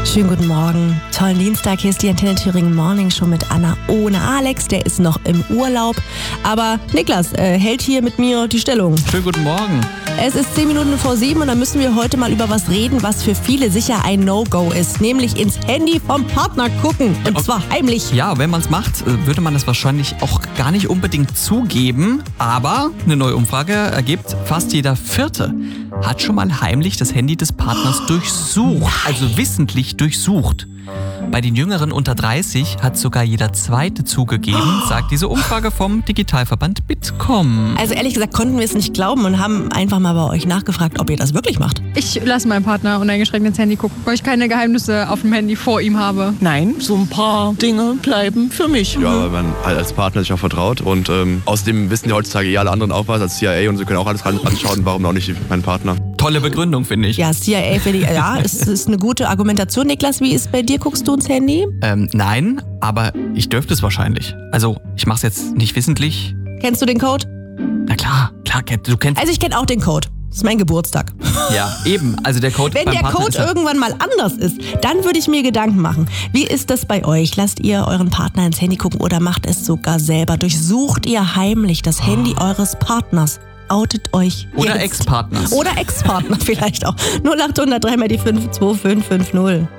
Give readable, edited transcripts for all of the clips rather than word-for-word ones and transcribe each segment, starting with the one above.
Schönen guten Morgen. Tollen Dienstag. Hier ist die Antenne Thüringen Morning Show mit Anna ohne Alex. Der ist noch im Urlaub. Aber Niklas hält hier mit mir die Stellung. Schönen guten Morgen. Es ist 10 Minuten vor 7 und dann müssen wir heute mal über was reden, was für viele sicher ein No-Go ist. Nämlich ins Handy vom Partner gucken. Und zwar heimlich. Ja, wenn man es macht, würde man das wahrscheinlich auch gar nicht unbedingt zugeben. Aber eine neue Umfrage ergibt, fast jeder Vierte hat schon mal heimlich das Handy des Partners durchsucht. Also wissentlich durchsucht. Bei den Jüngeren unter 30 hat sogar jeder Zweite zugegeben, sagt diese Umfrage vom Digitalverband Bitkom. Also ehrlich gesagt konnten wir es nicht glauben und haben einfach mal bei euch nachgefragt, ob ihr das wirklich macht. Ich lasse meinen Partner uneingeschränkt ins Handy gucken, weil ich keine Geheimnisse auf dem Handy vor ihm habe. Nein, so ein paar Dinge bleiben für mich. Ja, weil man halt als Partner sich auch vertraut und außerdem wissen ja heutzutage alle anderen auch was als CIA und sie können auch alles anschauen, warum auch nicht mein Partner. Tolle Begründung, finde ich. Ja, CIA für die, ja, es ist eine gute Argumentation. Niklas, wie ist bei dir? Guckst du ins Handy? Nein, aber ich dürfte es wahrscheinlich. Also, ich mache es jetzt nicht wissentlich. Kennst du den Code? Na klar, du kennst... Also ich kenne auch den Code. Das ist mein Geburtstag. Ja, eben. Also der Code Wenn beim der Partner Code ist ja irgendwann mal anders ist, dann würde ich mir Gedanken machen. Wie ist das bei euch? Lasst ihr euren Partner ins Handy gucken oder macht es sogar selber? Durchsucht ihr heimlich das Handy eures Partners? Outet euch Oder jetzt. Ex-Partners. Oder Ex-Partner vielleicht auch. 0800 3 mal die 5 2550.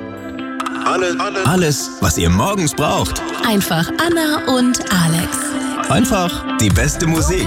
Alles, was ihr morgens braucht. Einfach Anna und Alex. Einfach die beste Musik.